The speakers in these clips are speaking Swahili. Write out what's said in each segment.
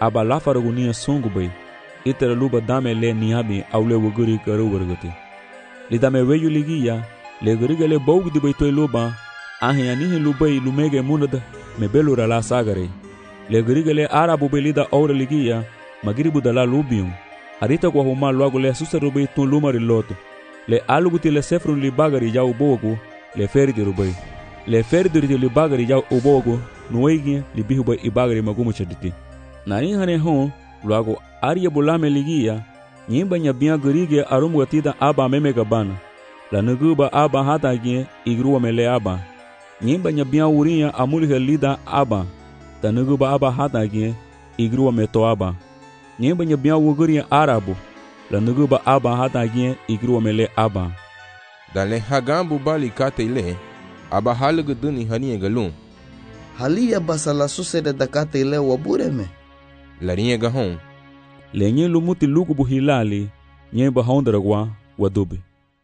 aba lafaragunia songu bay itara luba dame le niabi awle wuguri garu wargati lidame weyu ligiya le gurigale bawgdi bay toy luba ahyani lubay lumege munada me belura la sagare le gurigale arabu belida awra ligiya magribu dala lubium arita kwa huma luago le susaru bay ton lumari loto le aluguti le sefrun li bagari jaw bogo le ferdi rubay le ferdi li bagari jaw obogo nuigi li bihuba ibagari magumu chaditi nani hane hon luago aria bulame ligiya nyimba nyabia gurige arumgatida aba memega bana la nuguba aba hatagie igruwa mele aba nyimba nyabia uria amulhe lida aba ta nuguba aba hatagie igruwa meto aba nyimba nyabia wuguria arabu la nuguba aba hatagie igruwa mele aba dale hagambu bali kate aba halugu duni hanie galun halia basala susede dakate ile wabureme larinye gahon lenye lumuti lugu buhilali nye bahondragwa wadubi.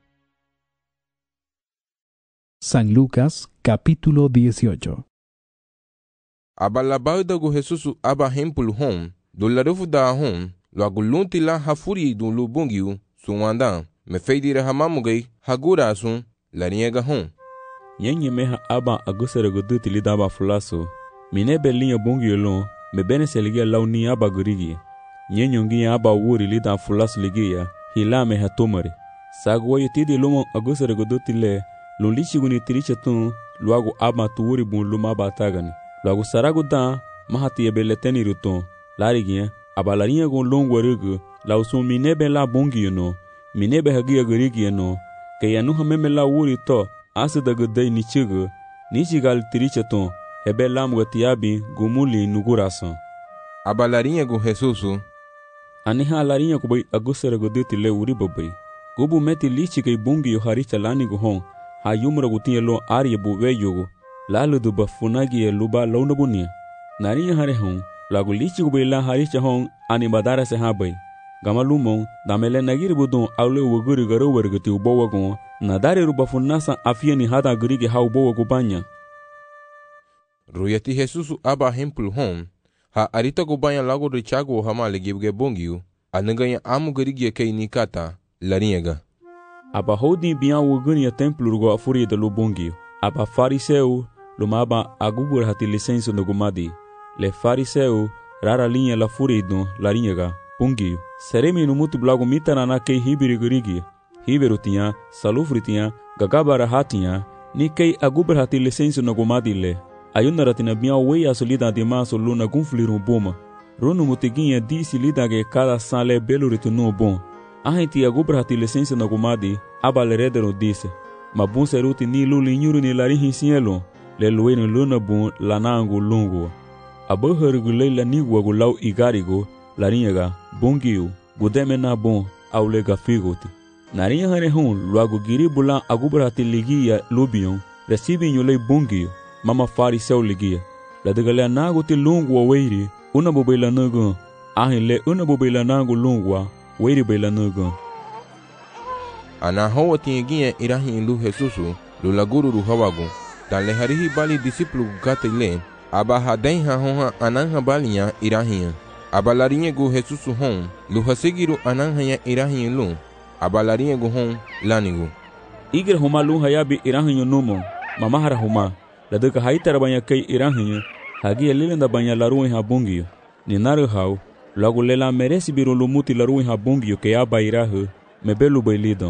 San Lucas capítulo 18. Aba labaudagu Jesusu aba hempulu hon do larufu da hon lo agulunti la hafuri do lubungiu suwanda me feidire hamamugai hagura sun larinye gahon Yenye meha aba agusere guduti lidaba fulaso mine belinye bungiu lon me bene seligia launi aba gurigi nyenyongi aba wuri lida fulas ligia hilame hatomari sagwo yitidi lumo agusere goduti le lulichi guni tiriche tun luago aba tuuri bun luma batagani luago sarago da mahati yebeleteni ruton larigia aba larinye gon longwarigu lausu minebe la bungi no minebe hagia gurigi no ke yanu hameme la wuri to asida gudai nichigu nichigal tiriche tun hebe lamgatiabi gumuli nugurason aba larinye go Jesusu aniha larinha kubai agusera godeti le uri babai gubu meti lichi kai bungi yo haricha lani go hon ha yumra gutin lo arye bu weyogo lalu du bafunagi ye luba launa bunia nari hare hon lagu lichi kubai la haricha hon ani badara se ha bai gamalumon damele nagiri budon awle wuguri garo wargati ubowago nadare ru bafunasa afieni hada gurige ha ubowago banya ruyati Jesusu aba hempul hon ha arita gubanya lago richago hama legibge bongiu anaganya amu garigia kei nikata lariega aba hodi biya wuguni templo go afuri de lubongiu aba fariseu lumaba agubur hati licenso no gumadi le fariseu rara linha la furi do lariega bongiu seremi no mutu blago mitana na kei hibiri gurigi hiberu tinha salufri tinha gagabara hatinha ni kei agubur hati licenso no gumadi le ayunda ratina biya wei asolida de maso luna gunfliru boma ronu mutiguinha disse lida que cada sale belo retorno bom a gente agubra hati licença na gumadi abalerederon disse mabun seruti ni lulinyuru ni larihi sielo le lueno luna bom lanango longo abahergulei la nigwa gulau igarigo larinha bongiu gudemena bom aulega figoti narinha hare hon luago giribula agubra hati ligia lubion recibinho lei bongiu mama fariseu ligia la degale nago te longo weiri una bobela nago ahin una bobela nago longo weiri bela nago ana hawa tingiya irahi lu Jesusu lu laguru ru hawago dan le harihi bali disiplu gate le aba haden ha honha ananha balinya irahi aba larinye go Jesusu hon lu hasigiru ananha ya irahi lu aba larinye go hon lanigo igre homa lu hayabi irahi nomo mama hara homa la deka haitara banya kai irahi hagi elenda banya laruin habungio ni naru hau logo lela merece biro lumuti laruin habungio ke aba irahu mebelu bailidon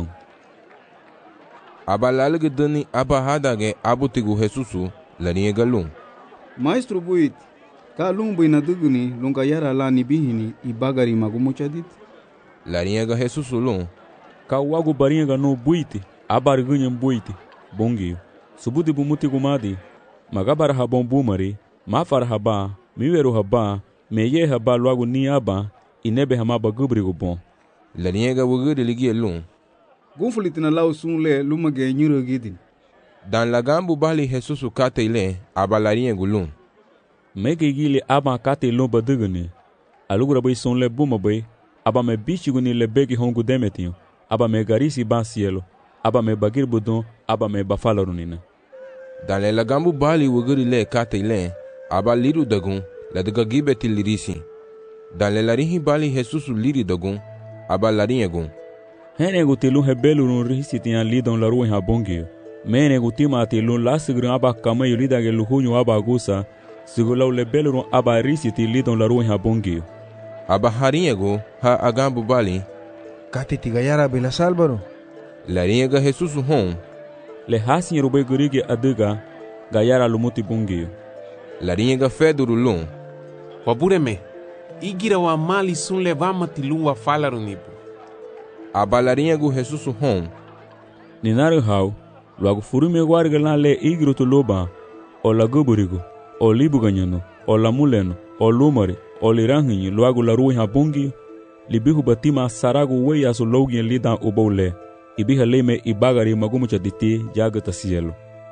aba lalge dani aba hadage abutigu Jesusu larinye galum maestro buit ka lumbu na duguni lunga yara lani bihini ibagari magumuchadit larinye ga Jesusu lum ka wagu barinha ga no buiti abargunha buiti bungio subudi bumuti gumadi magabar habon bumari mafar haba miweru haba meye haba logo ni aba inebe hamaba gubrigo bon laniega wugudi ligie lum gunfulitina lau sunle lumage nyuro gidin dan lagambu bali Jesusu kate ile aba lariego lum mege gili aba kate lum baduguni alugra bay sonle buma bay aba me bichiguni le begi hongu demetinho aba me garisi ba cielo aba me bagir budon aba me bafalarunina dan le lagambu bali wugudi le kate ile aba liru dagun la daga gibeti lirisi dan le larihi bali Jesus liri dogun, aba lariñegun. Hene gutilun hebelurun risitian lidon la ruin habongio. Mene gutima atilun lasigrin aba kamayo lidage luhunyo aba gusa, sigulau lebelurun aba risiti lidon la ruin habongio. Aba hariñego ha agambu bali, Kati tigayara bila salbaro. lariñega Jesus hon, Le hasin rubay gurige adiga, gayara lumuti bongio. lariñega fedurulun, Wabureme, igira wa mali sun levama tilun wa falaru nibu. aba lariñego Jesus hon, Ninaru hau, luagu furume guarga lan le igro tu loba, o la guburigo, o libu ganyano, o la muleno, o lumare, o liranhinyi luagu la ruin habongio, libihu batima saragu weya su logien lidan uboule, ibiha leme ibagari magumucha diti jagata cielo.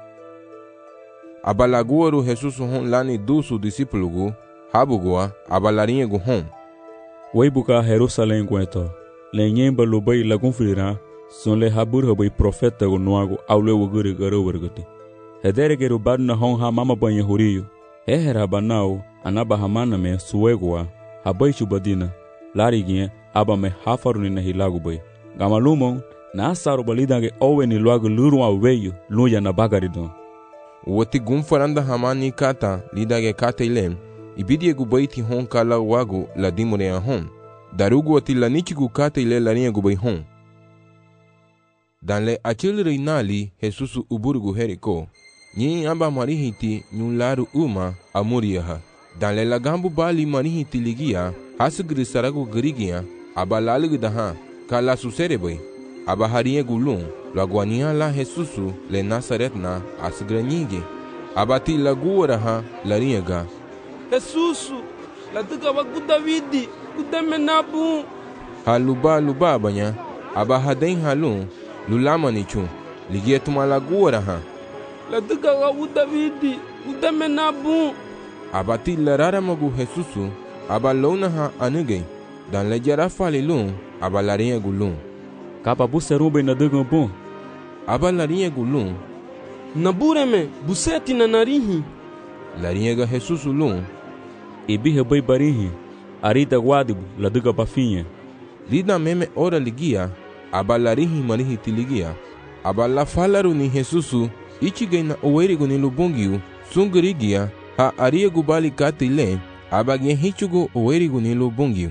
aba laguaru Jesus hon lani dusu disipulugu, habugua, aba lariñego hon. Weibuka Jerusalém guento, le nyemba lubay lagun frira, son le habur habay profeta go nuago aule wuguri garo wergati. Hedere geru badna hon ha mama banye huriyo, hehera banao, anaba hamana me suegua, habay chubadina, larigien, aba me hafaruni na hilagu bay. Gamalumon, na asaru balidange owe ni luago lurua weyo, luya na bagaridon. Woti gumfaranda hamani kata lidage kata ilem, ibidiegu baiti hon kala wagu la dimurea hon. Darugu wati la nichigu kata ile lariñegu bay hon. Dan le achil reinali Jesus uburgu heriko, nyi aba marihiti nyun laru uma amuriyaha. Dan le lagambu bali marihiti ligia, hasigri saragu girigia, aba lalig daha, kala susere bay. Aba hariñegu lun, laguania la Jesusu le Nazaretna asigre nyige. Aba ti laguaraha lariñega. Jesusu, la tuka waku Davidi, kuteme nabu. Ha luba banya, aba haden halun, lulama nichun, ligia tuma laguaraha. La tuka waku Davidi, kuteme nabu. Aba ti larara magu Jesusu, aba launaha anugay, dan le jara fali lun, aba lariñegu lun. Kapa buserube na digan bon, Aba lariñegu lun, Nabureme, buseti na narihi. lariñega Jesusu lun, ibiha bay barihi, arita guadibu la diga bafinha. lida meme ora ligia, aba larihi marihiti ligia. Aba la falaru ni Jesusu, ichigay na owerigu ni lubungiu, sungirigia, ha ariegu bali kati le, aba gen hichugu owerigu ni lubungiu.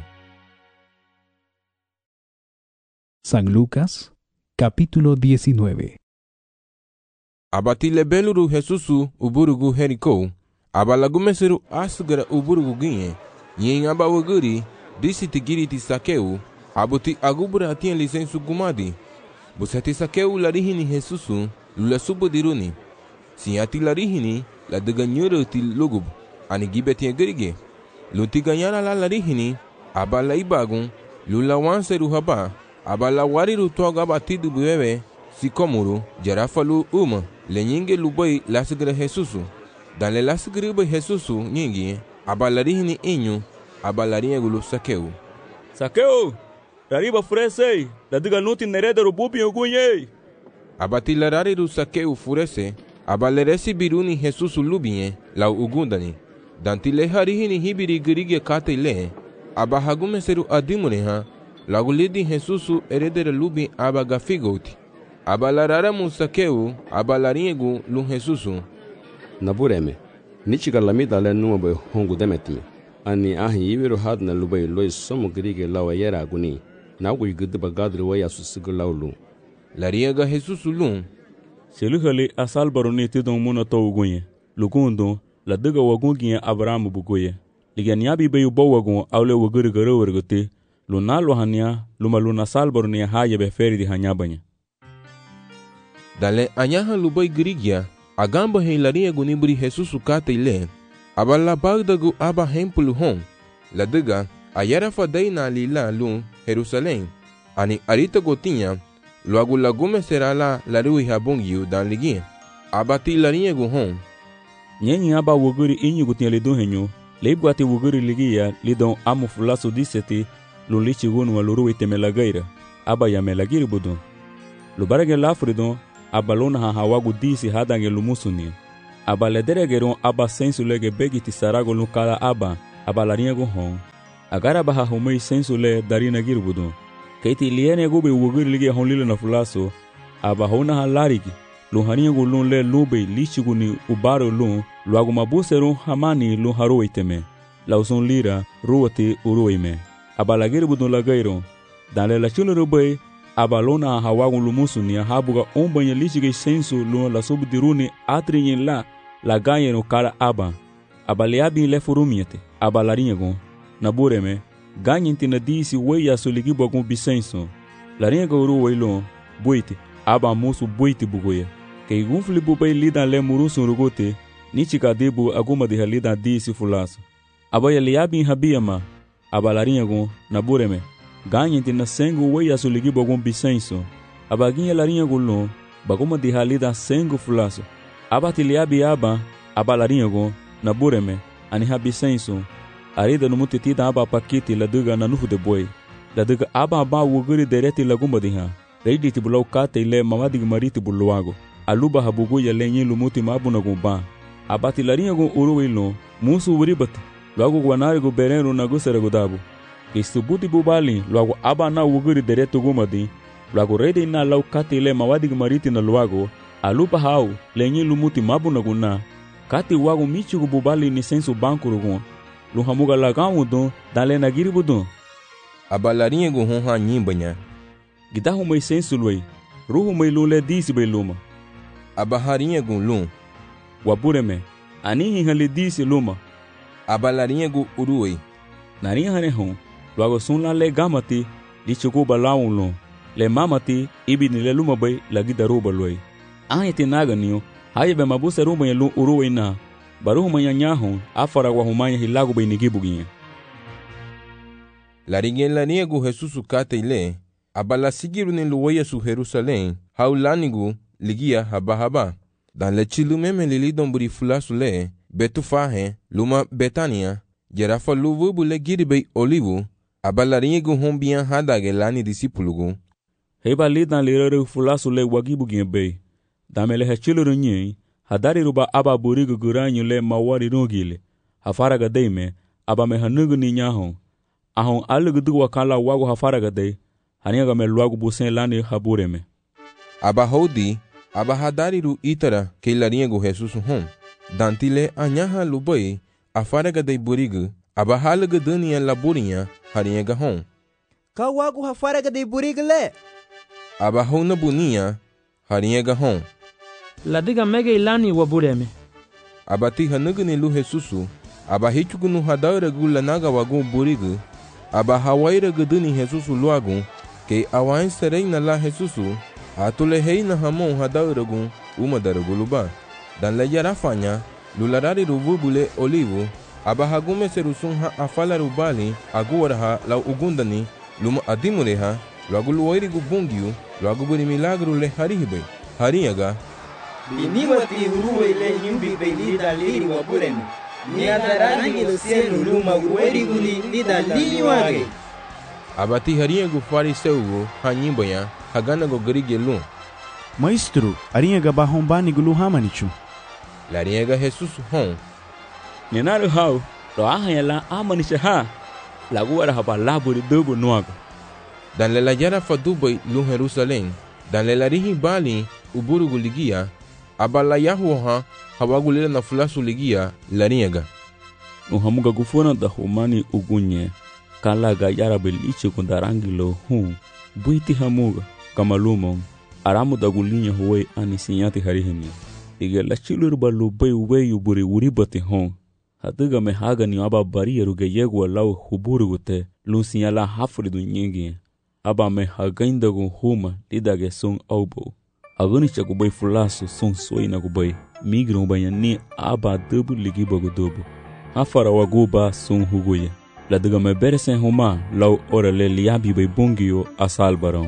San Lucas, capítulo 19. Aba ti lebeluru Jesusu uburugu heriko, aba lagumeseru asugara uburugu ginye, nyen aba waguri, disi tigiri ti sakeu, abuti agubura atien lisensu gumadi. Busati sakeu larihini Jesusu, lula subudiruni. Siati larihini, la deganyuru ti lugub, ani gibeti gerige. Lunti ganyara la larihini, aba la ibagun, lula wanseru haba, aba la wariru toga batidu bebe, sikomuru, jarafalu lenyinge lubai lasigre Jesusu. Dan le lasigre bai Jesusu nyingi, aba larihini inyu, aba lariñegulu sakeu. Sakeu, rariba furese, la diga nuti nerede rubupi ogunye. Aba ti larariru sakeu furese, aba leresi biruni Jesusu lubinye, la ugundani. Dan ti le harihini hibiri gerige kate le, aba hagumeseru adimureha, lagu lidi Jesusu eredere lubi aba gafigoti. Aba larara musakeu, aba lariñegu lun Jesusu. Nabureme, nichiga lamida le numa boy hongu demetime. Ani ahi ibiru hadna lubay loy somo grige lawa yera aguni. Nagu yigdiba gadri waya susigu laulu. Lariñega Jesusu lun. Seluhale asal baroni tidon muna to ugunye. Lugundo, la diga wagungiye Abraham bugoye. Liganiabi bayu bo wagun awle waguri garo wergote. Lunalo hanya, luna sal baroni haye beferi di hanyabanya. Dale anyaha lubai grigia, agamba he lariñegu niburi Jesusu kate ile. Aba la bagdagu aba hempulu hon. La diga, ayara fadei na lila lun Jerusalém. Ani arita gotinha, luagu lagume será la larui habungiu dan liguinha. Aba ti lariñegu hon. Nyenyi aba wuguri inyu gutinha lidon henyo, leibguati wuguri ligia lidon amu fulaso diseti lun lichi gunu walurui temelagaira. Aba ya melagiri budon. Lubarage lafridon, aba lona hawagu disi hadange lumusuni. Aba lederegeron aba sensu lege begiti sarago lukala aba lariñegu hon. agara baha humei sensu le darina girbudun keiti liene gube wugir lige honlile na fulaso aba hona halariki luhania gulun le lube lichiguni ubaro lun luagu mabuseru hamani lun haruiteme lausun lira ruwati uruime aba la girbudun la gairo dan la chulu bay aba lona hawagun lumusunia habuga ombanya lichige sensu lun la subdiruni atrinyin la gayeno kala aba liabi le furumiete aba larinyagon nabureme ganhinti na disi weya soligi bogun bisenso larinha gauru weilon buite aba musu buite bugoya que gunfli bubay lida le murusun rugote nichika debu aguma de halida disi fulaso aba liabi habiyama aba larinha gon nabureme ganhinti na sengu weya soligi bogun bisenso aba ginha larinha golon baguma de halida sengu fulaso aba tiliabi aba larinha gon nabureme ani habisenso arida no mutiti da aba pakiti la duga na nufu de boy la duga aba wuguri dereti la gumba diha reidi tibulau kate ile mamadi mariti buluago aluba habugo ya lenye lumuti mabu na gumba abati larinha go uruwilo musu wuribat logo gwanari go bereno na go sera godabu istubuti bubali logo aba na wuguri dereti gumadi logo reidi na lau kate ile mamadi mariti na luago aluba hau lenye lumuti mabu na guna kati wago michigo bubali ni sensu banku rugon luhamuga lagamu don dale na giribudon aba larinha go honha nyimbanya gidahu mai sensu loi ruhu mai lule disi bai luma aba harinha go lum wabureme ani hale disi luma aba larinha go uruwe narinha hane hon luago sun la le gamati lichugo balawun lum le mamati ibini le luma bai lagi daruba loi ahete naga niyo haye be mabuse rumba yelu uruwe na baruhu manyanyahon afara wa humanya hilago bai nigibuginha larinha go Jesus kate ile abala sigiru ni luwaya su Jerusalém haulanigu ligia haba dan le chilu meme lilidon buri fulasu le betufahe luma Betania jerafa luvubu le giribei olivu abalarinha go hombian hadage lani disipulugu heba lidan lirere fulasu le wagibuginha bei damele hechilu nyi hadari ruba aba burigu guranyu le mawari rungile hafaraga deime aba me hanugu ni nyahon ahon alugu duwa kala wagu hafaraga dei haniga me luagu busen lani habureme aba hodi aba hadari ru itara ke larinha go Jesus hom dantile anyaha lubai afaraga dei burigu aba halugu dania laburinha harinha ga hom ka wagu hafaraga dei burigu le aba hona bunia harinha ga hom ladiga mege ilani wabureme abati hanugu ni lu Jesusu aba hichugu nu hadaira gula naga wagu burigu aba hawaira guduni Jesusu luagu ke awain serena la Jesusu atule heina hamon hadaira gu umadara guluba dan le yarafanya lularari rububule olivu aba hagume serusun ha afala rubali aguwarha la ugundani luma adimureha luagu luwairi gu bungiu luagu buri milagru le harihibe hariyaga biniwati uruwe le nyumbi be lida liri wabureme ni adarani lo selu luma uweri guli lida liri wage abati harinha go fariseu hanyimbanya hagana go grige lu maestro arinha ga bahombani gulu hamanichu larinha ga Jesus hon nenaru hau lo ahayala amanisha ha laguara haba laburi dubu nuago dan le la yara fa dubai lu Jerusalém dan le larihi bali uburugu ligia abala yahuha hawagulila na fulasu ligia larinha uhamuga gufuna da humani ugunye kalaga yara beliche kundarangilo buiti hamuga kamalumon aramu da gulinha huwe anisinyati harihemi iga la chilur balu bay weyu buri uribate hon hatuga me haga ni aba bari ruge yegwa law huburugute lusinyala hafridu nyingi aba me hagainda gu huma lidage sun aubo aguni chaku bay fulasu sun soina gu bay migron bayani aba dubu ligiba gu dubu afara waguba sun huguye la diga me beresen huma law ora le liabi bay bungio asalbaron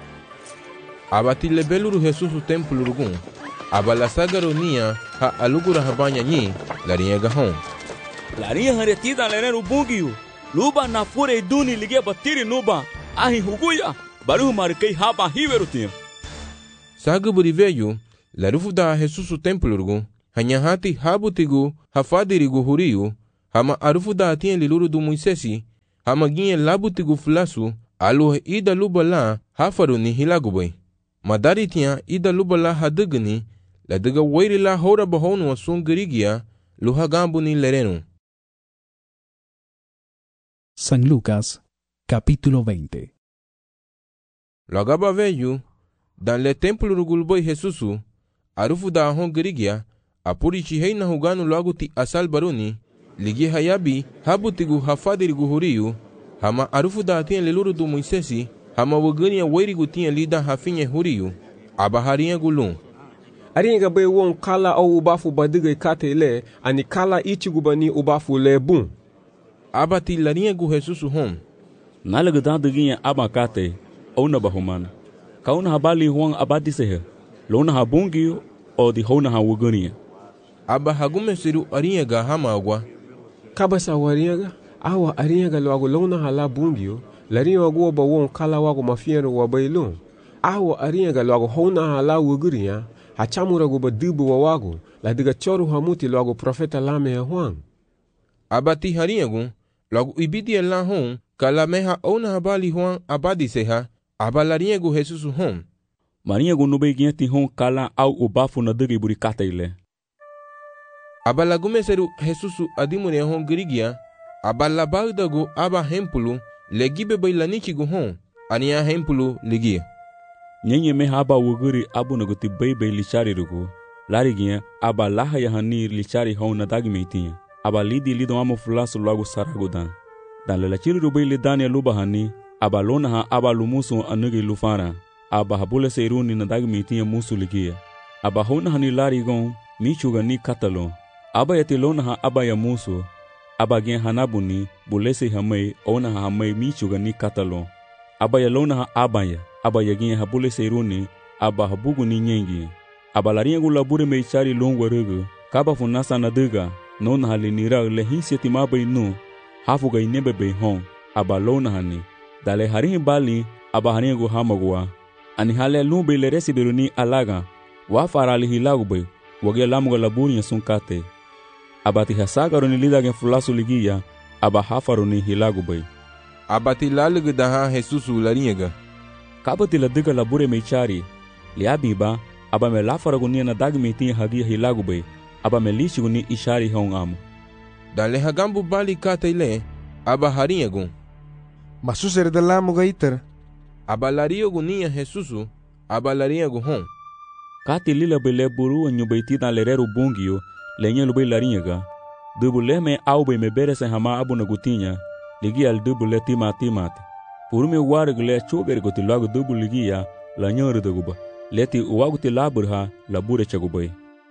abati le beluru Jesus o templo rugun abala sagaronia ha alugura habanya nyi larinha gahon larinha haretida leneru bungio luba na fure duni ligia batiri nuba ahi huguya baru markei haba hiverutin sagaburi veio larufu da Jesus o templo rugun hanyahati habutigu hafadirigu huriu hama arufu da atien liluru du Moisesi hamaginye labutigu fulasu aluhe ida lubala hafaruni hilagubay. Madaritia ida lubala hadugni la diga wairi la hora bahonu wasun girigia luhagambuni lerenu. San Lucas, capítulo 20. Lagaba veyu, dan le templo rugulboy Jesusu, arufu da ahon girigia, apuri chihei na huganu laguti asal baruni, ligi hayabi, habutigu hafadirigu huriyu, hama arufu da atien leluru du Moisesi, hama wagania wairigu tien lida hafinye huriyu, abaharia gulun. Aringa bay won kala au ubafu badiga kate le, ani kala ichigubani ubafu le bun. Abati lariegu Jesusu hom. Nalaga dandaginha abacate, ou na bahumana. Kauna habali huang abadi sehe. Lona habungi o di hona hawugunia. Aba hagume siru ariega hama agwa. Kabasa wariega, awa ariega loago lona hala bungio, laringa wago ba won kala wago mafiero wabailun. Awa ariega loago hona hala wuguria, hachamura go ba dubu wawago, la diga choru hamuti loago profeta lame huang. Abati hariegu, logo ibidi la hon, kala meha ona habali huang abadi seha, abalariegu Jesusu hom. Mariego nube ginti hon kala au ubafu na digi burikata ile. Abalagume seru Jesusu adimune hon girigia, abalabagdago aba hempulu, legibe bailanichigu hon, ania hempulu ligia. Nyenye meha aba wuguri abu naguti bebe lichari rugu, larigia aba laha yahani lichari hon na dagi meitinha. Aba lidi lido amo fulasu logo saragudan. Dan le lachiri rubai lidania lubahani, aba lona ha aba lumusu anugi lufara, aba habule seiruni na dagi mitinha musu ligia. Aba hona hani larigon, michuga ni katalon. Aba yati lona ha aba ya musu, aba gen hanabuni, bulese hamay, ona ha hamay michuga ni katalon. Aba ya lona ha aba ya gen habule seiruni, aba habugu ni nyengi. Aba lariengu labure meichari longwa rugu, kaba funasa na duga, non hali nirag le hinsieti mabay nu, hafuga inebebe hon, aba lona hani. Dale harin bali, aba haringu hamagwa. Ani hale lumbe le resibiruni alaga, wafarali hilagube, wage lamuga laburi sunkate. Abati hasagaruni lidage fulasu ligia, aba hafaruni hilagube. Abati lalugu daha Jesusu lariega. Kabati la diga labure meichari, liabiba, aba me lafaraguni na dagi meitin hagia hilagube, aba me lishiguni ishari hon amu. Dale hagambu bali kate ile, aba hariegu. Masusere de la mugaiter. Aba lariegu niya Jesusu, aba lariegu hon. Kati lila bele buru nyubaiti na lereru bungio, lenye lube lariega. Dubule me aube me berese hama abu nagutinha, ligi al dubule timati. Purume wargule chogergo tilago dubu ligia, la nyoru daguba. Leti uwaguti laburha, labure chagubay.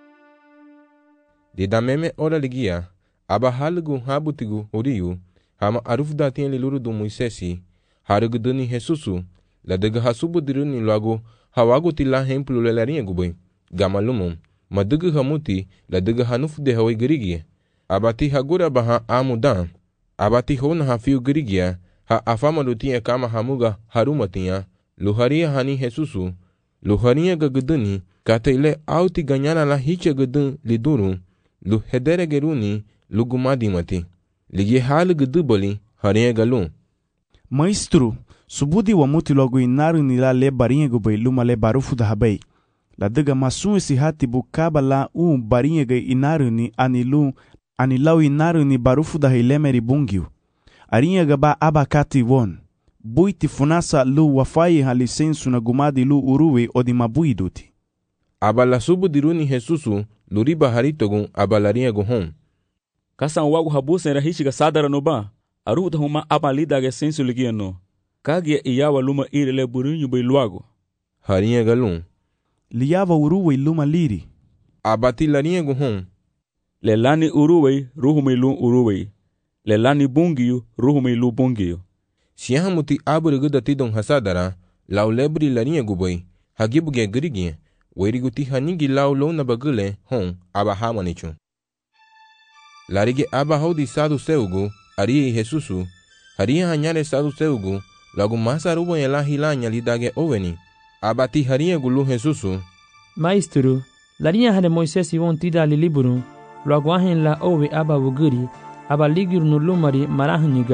Di dameme ora ligia, aba halgu habutigu uriyu, hama arufda tien liluru du Moisesi, harugu duni Jesusu, la daga hasubu diruni lago, hawaguti la hemplu lelarinha gubay, gamalumum, madugu hamuti, la daga hanufu de hawai girigie, abati hagura baha amudan, abati hona hafiu girigia, ha afamadu tia kama hamuga harumatia, luharia hani Jesusu, luharia gaguduni, kata ile auti ganyana la hicha gudun liduru, lu hedere geruni, lugumadi mati. Ligi hal gudubali, haria galun. Maestro, subudi wa muti logo inaru ni la le barinha gubay luma le barufu da habay. La diga masun esi hati bukaba la barinha ga inaru ni anilau inaru ni barufu da hilemeri bungiu. Arinha gaba abakati won. Buiti funasa lu wafai ha lisensu na gumadi lu uruwe o di mabuiduti. Abala subu diruni Jesusu, luriba haritogun abalarinha guhon. Kasan wagu habusen rahishiga sadara no ba, aruda huma abalida ga sensu ligia no. Kagia iyawa luma irele burinyu bay luago. Harinha galun. Liyawa uruwe luma liri. Abati larinha guhon. Lelani uruwe, ruhume lu uruwe. Lelani bungiyu, ruhume lu bungiyu. Siyahamuti aburigu tidon hasadara, lau lebri larinha gubay, hagibuge girigie, weriguti hanigi lau lona bagule, hon, aba hamanichu. Larige aba hodi sadu seugu, arie Jesusu, haria hanyare sadu seugu, lagu masa rubo ya la hilanya lidage oveni, abati haria gulu Jesusu. Maestro, larinha hane Moisesi won tida li liburu, lagu ahen la ove aba wuguri, aba ligiru no lumari marahniga,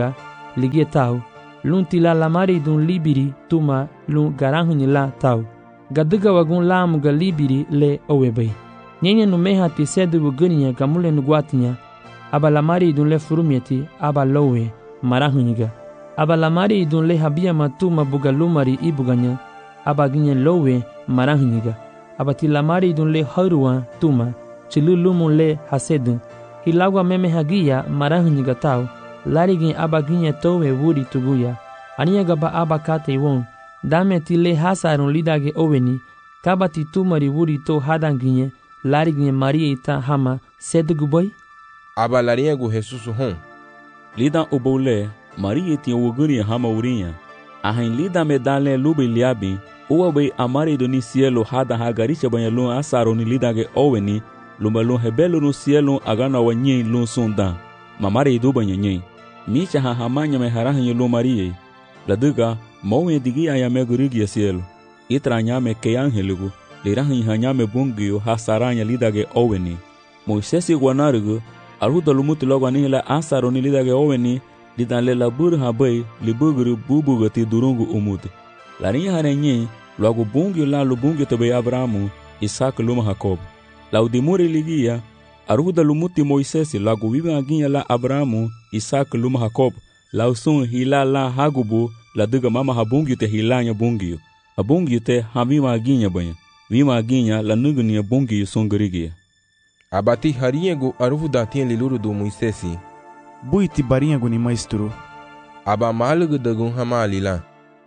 ligie tau, lun tila lamari dun libiri tuma lun garanhuni la tau. Gadiga wagun la muga libiri le owebei. Nyenye numeha ti sedu wuguniya gamule nuguatinya, aba lamari dun le furumieti aba lowe marahuniga. Aba lamari dun le habia matuma buga lumari ibuganya, aba ginye lowe marahuniga. Aba ti lamari dun le haruwa tuma, chilulumun le hasedun. Hilagwa meme hagia marahuniga tau, larigin aba ginye towe wuri tuguya. Aniyaga ba aba kate won, dame ti le hasarun lidage oweni, kaba ti tumari wuri to hadanginye, larigin Maria ita hama seduguboy. Aba lariego Jesus hon. Lidan obole, Maria ti wuguri hama urinha. Ahin lida medale lube liabi, uwabe amare do ni cielo hada hagaricha banyalun asaro ni lidage oweni, lumbalun hebelo no cielo agana wanyen lun sonda. Mamare do banyanyen. Micha ha hamanya me harahin lo Maria. Laduga, mowe digi ayame gurigi cielo. Itranya me ke angeligu. Lirahin hanyame bungio hasaranya lidage oweni. Moisesi guanarugu, aruda lumuti logani la asaro ni lidage oweni, lidan le labur habai libuguru bubugati durungu umuti. Larinha harenye, logo bungio la lubungio tebe Abrahamu, Isaac luma Jacob. Laudimuri ligia, aruda lumuti Moisesi lago viva aginha la Abrahamu, Isaac luma Jacob. Lausun hila la hagubu, la duga mama habungio te hilanya bungio. Abungio te hamima aginha banha. Vima aginha la nugunia bungio songarigia. Abati hariego aruda tien liluru do Moisesi. Buiti barinhago ni maestro. Aba malugu dagun hamalila.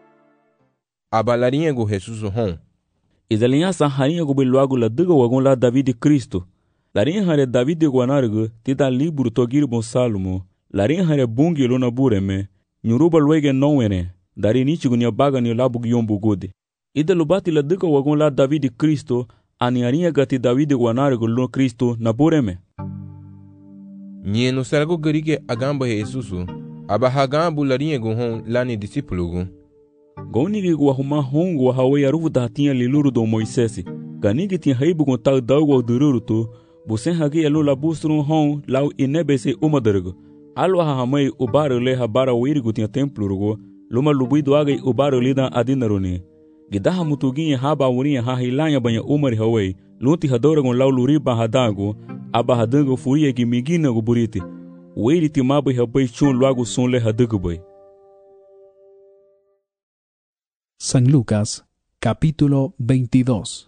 Aba larinhago Jesus hon. Idalinhasa harinhago beluago la duga wagon la David Cristo. Larinhare David guanargo tita libro togir bon Salomo. Larinhare bungi lona bureme. Nyuruba luege nowene. Dari nichigo ni abaga ni labug yombu gode. Idalubati la duga wagon la David Cristo. Ani arinhaga ti David guanargo lo Cristo na bureme. Nye no sargo garige agamba Jesusu, aba hagambu larinhago hon lani discipulugu. Gonigi guahuma hongo hawe aruvu datinha liluru do Moisesi. Ganigi tinha heibu com tal dalgo dururuto, busen hagi elu labustrum hon lau inebese umadargo. Alwa hahamai ubaro le habara wirigu tinha templurugo, luma lubido agai ubaro lidan adinaruni. Gidaha mutuginha haba urinha hahilanya banha umari hawai, lunti hadoragon lau luriba hadago, aba hadango furia que migina go buriti. Weiri timabai habai chun luago son le hadagubai. San Lucas, capítulo 22.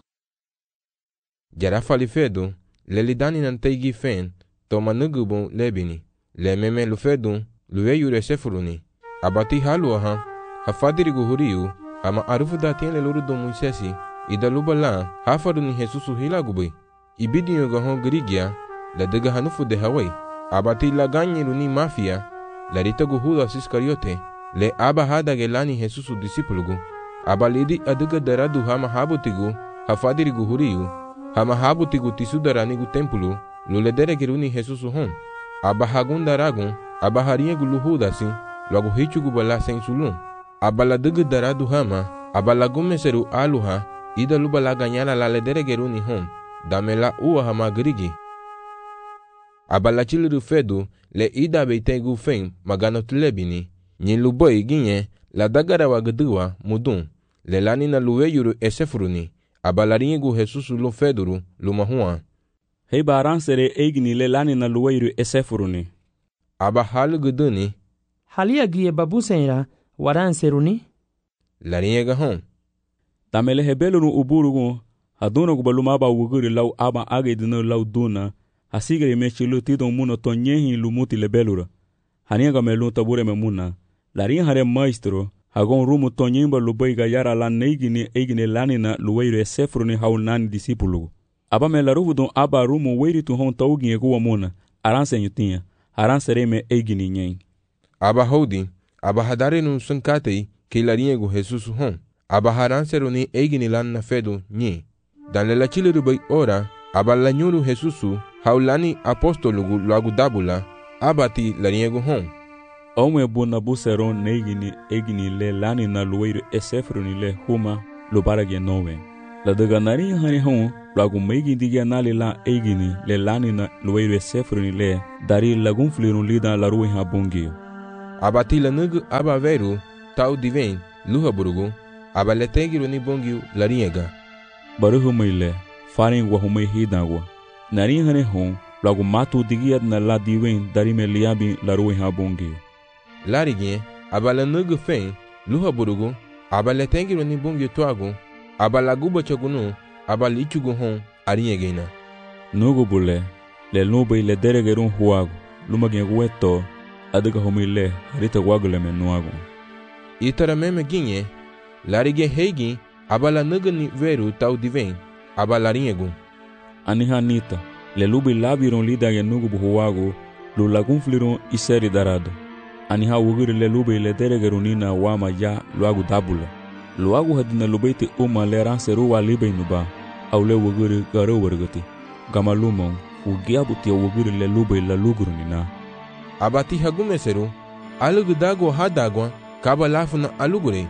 Jara falifedo, lelidani nantegi fen, toma nugubon lebini, le meme lufedo, lueyure sefuruni, abati haluaha, hafadirigu huriu, ama arufu datien le luru do Moisesi, idaluba la, hafaruni Jesusu hilagubai, ibidinyo gahon grigia, la dega hanufu de Hawaii, abati la ganyiruni mafia, la ritagu Judas Iscariote, le aba hada gelani Jesusu disipulugu, abalidi aduga daradu hama habutigu, hafadirigu huriu, hama habutigu tisudaranigu tempulu, luledere geruni Jesusu hon, aba hagun daragun, aba hariegu luhudasi, luagu hichugu bala sensulun, abala duga daradu hama, abala gumeseru aluha, ida lubala ganyala la ledere geruni hon, damela uwa hama grigi. Abala chiliru fedu, le ida beitegu fen, maganot lebini, nyin luboi ginye, la dagara wagaduwa, mudun, le lani na luweyuru esefuruni, abalaringu Jesusu lo feduru, lumahua. Hei baransere eigni le lani na luweyuru esefuruni. Aba halu guduni. Halia gie babusenra, waranseruni. Laringa hon. Tamele hebelunu uburugu, haduna gubaluma aba wuguri lau aba agedino lau duna, hasigari mechilu tidon muna tonyehi lumuti lebelura. Haniaga melun tabure memuna. Larin hare maestro, hagon rumu tonyimba lubaiga yara la neigini eigini lanina luweiro esefruni haunani disipulugu. Aba me laruvu don aba rumu weiritu hon taugi eguwa muna, aranse nyutinha, aranse reme eigini nyen. Aba hodi, aba hadare nun sunkatei, ke larin egu Jesusu hon, aba haranse runi eigini lanina fedu nye. Dan le la chile rubai ora, aba la nyuru Jesusu, haulani apostolugu luagu dabula, abati larin egu hon. Omwe buna buseron neigini egini le lani na luweiro esefruni le huma lubarage nowe. La daga nari hani hon, lagu meigi digia nali la egini le lani na luweiro esefruni le dari lagun flirun lida la ruwe ha bungio. Abati la nugu aba veru tau diven luha burugu aba letegiru ni bongiu lariega. Baru humaile faring wa humai hidagwa. Nari hane hon lagu matu digiat na la diven dari me liabi la ruwe ha bongiu. Larigien aba la nugu fen luha burugu aba letegiru ni bongiu tuagu aba la guba chagunu aba lichugu hon ariegena. Nugu bule le nube le deregerun huagu lumagin weto adiga homile harita wagule menuagu. Itara meme ginye larige heigi abala nugani veru tau diven abala riegu. Aniha nita le lubi labiron lida ge nugu buhuagu lu lagun flirun iseri darado. Aniha wugiri le lubi le deregerunina wama ya luagu dabula. Luagu hadina lubeiti le ranseru wa libe nuba au le wugiri garo wargati. Gamalumon ugiabuti wugiri le lubi la lugurunina. Abati hagumeseru alugu dago hadagwa kaba lafuna alugure.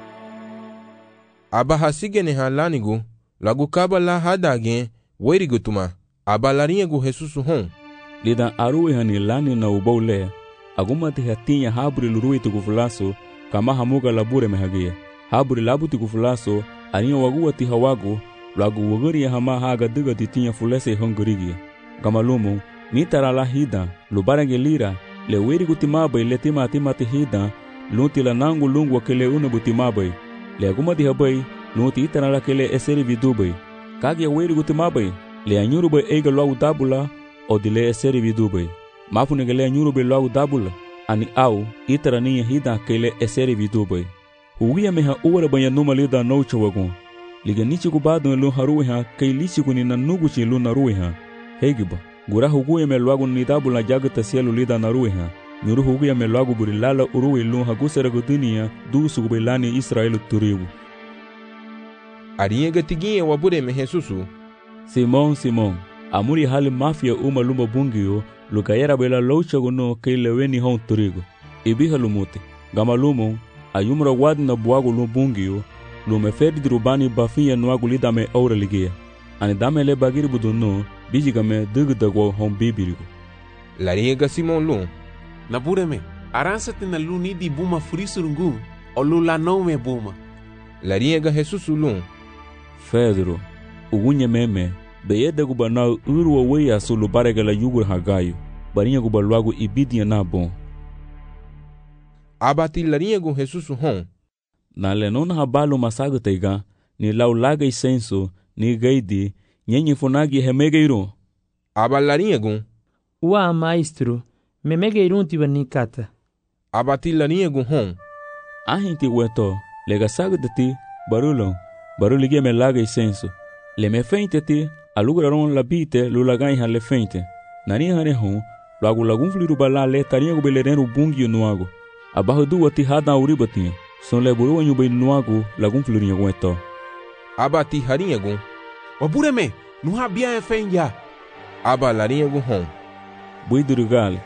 Aba hasigene halanigu lagu kaba la hadage werigutuma aba lariegu Jesusu hon. Lidan aruwe hani lani na ubaule agumati hatinya haburi luruwe tukufulaso kama hamuga labure mehagia. Haburi labuti kufulaso aniya waguwati hawagu lagu waguri ya hama haga diga titinya fulese hongurigi. Gamalumu nitara la hida lubarenge lira le weri gutimabai le timati hida lunti la nangu lungu wakele una butimabai le agumati habai lunti itana la kele eseri vidubai kage weri gutimabai le anyuru bai eiga luagu dabula o dile eseri vidubai mafune gele anyuru bai luagu dabula ani au itara niya hida kele eseri vidubai hugia meha uwara banya numa lida naucha wagun liga nichi kubadun lu haruwe ha kei lichi kunina nuguchi lu naruwe ha hegiba gura huguya me luagu nidabula jagata sielu lida naruwe ha nyuru huguya me luagu buri lala uruwe lu hagusera gudunia du sugubelani Israelu turibu. Ariega tiginye wabure me Jesusu. Simon amuri hali mafia lumba bungiyo lukayera bela loucha guno keile weni hon turigo ibiha lumute gamalumo ayumra wadna buagu lumbungiyo lumefedi dirubani bafiya nuagu lidame aura ligia ani dame le bagiri buduno bijigame dugdagwo hon bibirigo. Lariega Simon lu na bureme aransate na lu nidi buma frisurungu o lu la nome buma. Lariega Jesusu lu Pedro ugunye meme beyede gubana urwa weya sulu barega la yugur hagayo barinya gubalwagu ibidia na bon. Abati lariego Jesusu hon na lenona habalu masago teiga ni laulaga isenso ni gaidi nyenye funagi hemegeiro. Aba lariego wa maestro memegeiro tibanikata. Abati lariego hon ahinti weto lega sago deti baruligia me laga isenso le me feinte ti aluguraron la bite lulagai ha le feinte nani hane hon lagun fliru bala le tania go belerenu bungi nuago abaho du wati hada uribati son le buru wanyu be nuago lagun fliru nyagweto. Abati hariego wabureme nuha bia fenja. Aba lariego hon buidurugal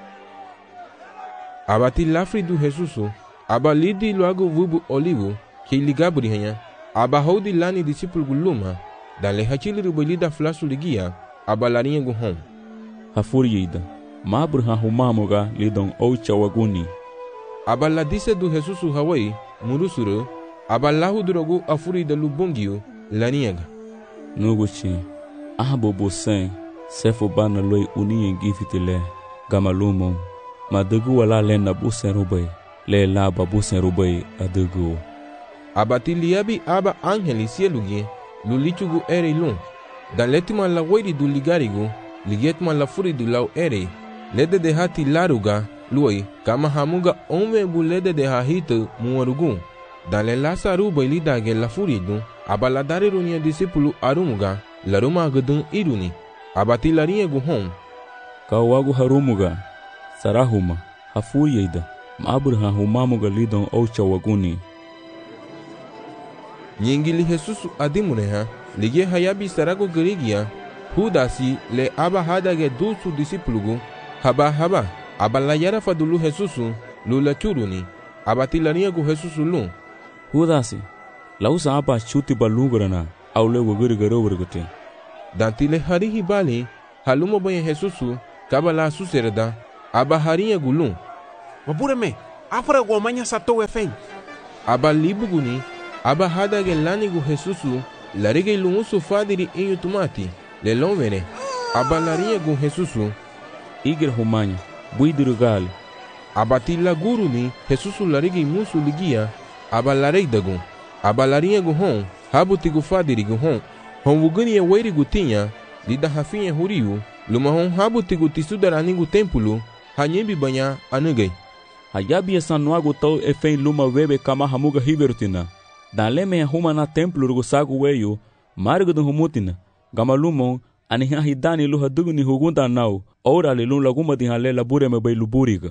abati lafri du Jesusu aba lidi luago vubu olivo ke ligabri hanya aba hodi lani discipul guluma dan le hachili rubelida flasu ligia aba lariego hon hafuriyida mabur ha humamoga lidon oucha waguni aba la dise du Jesusu hawai murusuru aba lahu drogu afuri de lubongiu laniega nuguchi ahbobo sen sefo bana loi uniye gifitile gamalumo madugu wala lena busen rubai le la babusen rubai adugu. Abati liabi aba angeli sielugie lulichugu ere lun dan letima la wadi du ligarigu ligetma la furi du lau ere lede de hati laruga luoi kama hamuga ome bu lede de hahito muarugu dan le lasa rubai lidage la furi du aba la dare runia disipulu arumuga laruma agudun iruni. Abati lariegu hon kawagu harumuga sarahuma hafuyida maburha humamuga lidon oucha waguni. Nyingili Jesusu adimuneha ligie hayabi sarago gerigia hudasi le aba hadage dusu disiplugu haba aba la yara fadulu Jesusu lula churuni. Abati lariegu Jesusu lu hudasi lausa aba chuti balungrana aule wagiri garo wargate dantile harihi bali halumo banye Jesusu kabala suserda aba hariya gulun wabureme afra gomanya sato efen. Aba libuguni, aba hadage lanigu Jesusu, larige lungusu fadiri inyu tumati, le lonvene. Aba larinha gu Jesusu, igre humanya, buidiru gali. Aba tila guru ni Jesusu larige musu ligia, aba larei dagu. Aba larinha gu hon, habu tigu fadiri gu hon. Hon wugani wairi gu tinha, lida hafinha huriu, luma hon habu tigu tisudarani gu tempulu, hanyembi banya anugai. Hayabi sanuagu tau efen luma webe kama hamuga hiberutina. Daleme huma na templu rugu sagu weyu, marigu dun humutina. Gama lumon, aniha hidani luha duguni hugunda nau, ora le lun laguma di hale labure me bay luburiga.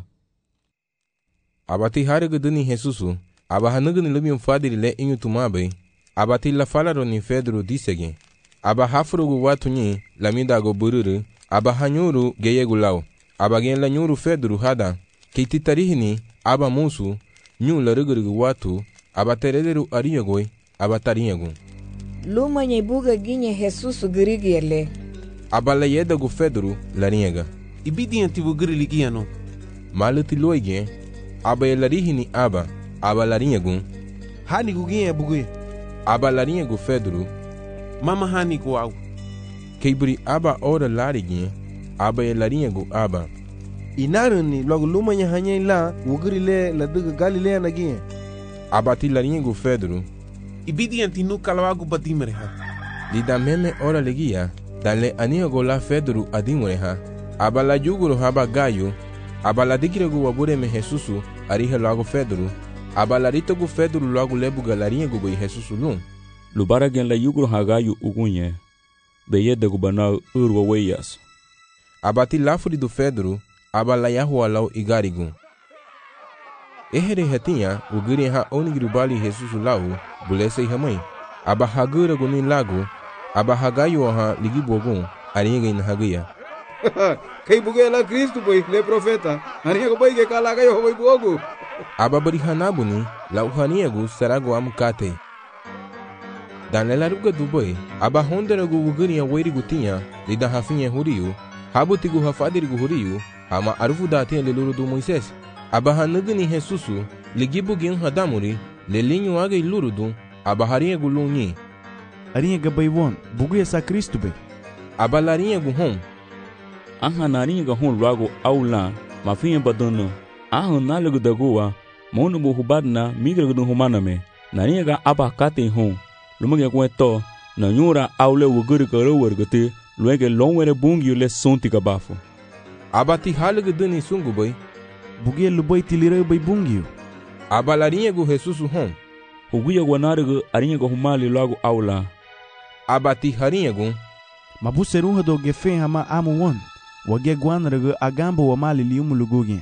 Abati harigu duni Jesusu, aba hanugani lumium fadiri le inyu tumabe, abati la falaro ni Pedro disege. Aba hafrugu watu nyi, lamidago bururu, aba hanyuru geyegu lau. Aba gen la nyuru Pedro hada, keiti tarihini, aba musu, nyu la rugurugu watu, aba terederu ariyagoi, aba tariyagu. Luma nye buga ginye Jesusu girigiyele. Aba la yedagu Pedro lariyaga. Ibidi antibu giri ligiano. Maluti loige, aba ye larihini aba lariyagu. Hani guginye bugue. Aba lariyagu Pedro. Mama hani guau. Keiburi aba ora larigi, aba ye lariyagu aba. Inaruni logo luma nya hanya la wugirile la duga Galilea nagie. Abati lariyagu Pedro. Ibidi antinu kalawagu badimreha. Lida meme ora legia, dale aniyago la Pedro adimreha. Aba la yuguru haba gayo, aba la digiregu wabure me Jesusu, arihe logo Pedro. Aba la ritogu Pedro logo lebuga lariyagu go Jesusu lum. Lubara gen la yuguru hagayu ugunye, beye de gubanau urwa weyas. Abati lafuri do Pedro, aba la yahua lau igarigu. Ehere hatinha, ugiri ha onigirubali Jesusu lau, bulese ihamai. Aba hagura guni lagu, aba hagayu ha ligibogun, ariga in hagia. Kay buge la Cristo boy, le profeta, ariga boy ke kala gayo boy bogu. Aba barihanabuni, lau haniagu saragu amukate. Dan la ruga do boy, aba honderagu ugiri a wairi gutinha, lida hafinha huriu, habu tigu hafadirigu huriu, ama arufu datinha leluru do Moisés. Aba hanugani Jesusu, ligibu gin hadamuri, lelinho aga ilurudu, aba harinha gulunyi. Arinha gabaywon, bugu esa Cristo be. Aba larinha guhom. Aha narinha gahon rago aula, mafinha badano. Aha nalagu dagua, monu buhubadna migra gudun humaname. Narinha ga aba kate hon. Lumage kweto, na nyura aule wuguri karo wargate, luege longwere bungi le sonti kabafo. Aba ti halagu duni sungu boy. Bugia lubai tilireu bai bungio. Aba larinha gu Jesusu hom. Huguya guanarigu arinha gu humali logo aula. Aba ti harinha gu. Mabuserunha do gefen hama amu won. Wage guanarigu agambo wa mali liumu lugugi.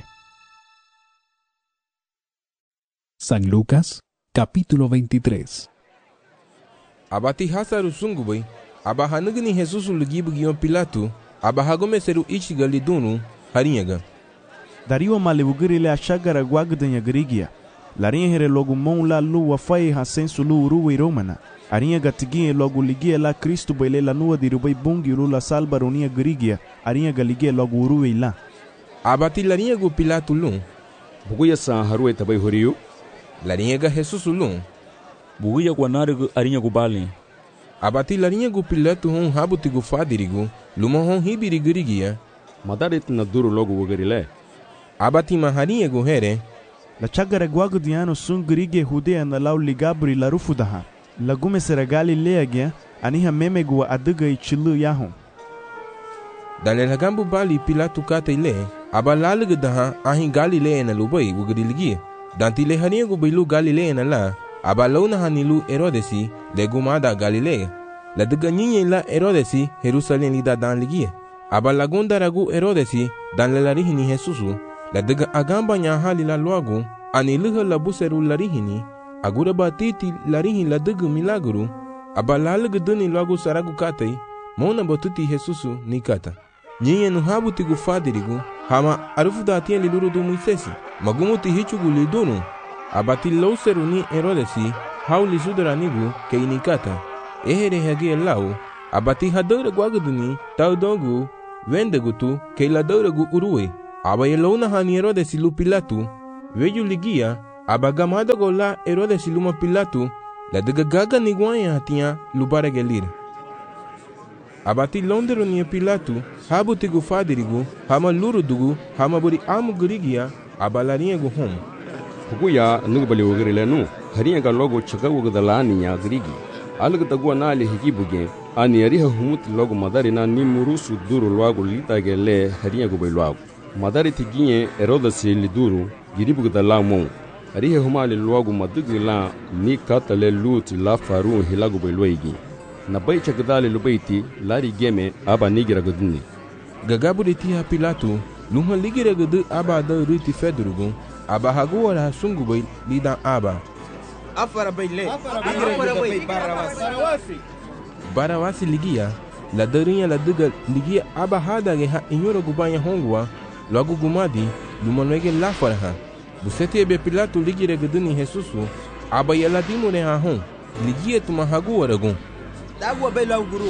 San Lucas, capítulo 23. Aba ti hasaru sungu boy. Aba hanugani Jesusu lugibu gion Pilato. Aba hagomeseru ichiga lidunu harinha ga. Dario malibugiri a chagara guagdanha grigia. Larinha here logo mon la lua fai hasensu lu uruwe romana. Arinha gatigia logo ligia la Cristo baile la nua di rubai bungi la salba ronia grigia. Arinha galigia logo uruwe la. Abati larinha gu Pilato lum. Buguya sa haruwe tabai horiu. Larinha ga Jesus lum. Buguya guanarigu arinha gu bali. Abati larinha gu Pilato hon habuti gu fadirigu. Luma hon hibiri grigia. Madarit na duro logo wugarile. Abati maharinha gu here. La chagara guagdiano sun grige hudea na lau ligabri la rufudaha. La gume seragali leagia, aniha meme gua aduga i chilu yahon. Dan el hagambu bali Pilato kate ile, aba lalig daha ahin Galilea na lubai wugadiligi. Dan tile harinha gu bilu Galilea na la, aba launa hanilu Herodesi, le gumada Galilea. La duga nyinye la Herodesi, Jerusalem lida dan ligie. Aba lagunda ragu Herodesi, dan le larihini Jesusu. La daga agamba nya hali la luagu, aniluha la buseru larihini, agura batiti larihin la daga milagru, aba lalag duni luagu saragu katay, mona batuti Jesusu ni kata. Nyinye nuhabuti gu fadirigu, hama arufu datien liluru du Moisesi, magumuti hichugu lidunu, abati lauseru ni Herodesi, hauli sudaranigu ke inikata, ehere hage lau, abati hadore guaguduni, taudogu, vendegutu, ke la dore gu uruwe. Aba ye launa hani Herodesi lu Pilato, Veio ligia, abagamada gola Herodes luma Pilato, la dega gaga niguanya hatia lubara gelir. Abati londero nia Pilato, habu tigu fadirigu, hama luru dugu, hama buri amu gurigia, abalarinha gu hom. Hukuya nubali wogri nu, hariya ga logo chaka wogdalani ya grigi. Alga tagua nali hikibuge, ani ariha humut logo madari na ni murusu duru lwago lita gele hariya gu lwago. Madari tiginye Herodes liduru, giribuge dalamon. Ariha humali lwago madugi la ni katale luti la faru hilago lwaigi. Na bai chakdali lubaiti lari geme aba nigira guduni. Gagabu de tia Pilato, luha ligira gudu aba da ruti fedrugu, aba haguara sungu bai lidan aba. Afara baile, Barawasi ligia, la darinha la duga ligia aba hada ge ha inyoro gubanya hongwa, logo gumadi, lumanoege la faraha. Busete be Pilato ligira guduni Jesusu, aba yala dimune ha hon, ligia tuma haguara gun. Dagua bela guru.